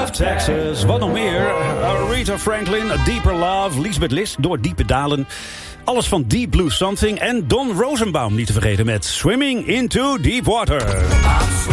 of Texas. Wat nog meer? Aretha Franklin, A Deeper Love, Lisbeth List, Door diepe dalen. Alles van Deep Blue Something en Don Rosenbaum niet te vergeten met Swimming into Deep Water.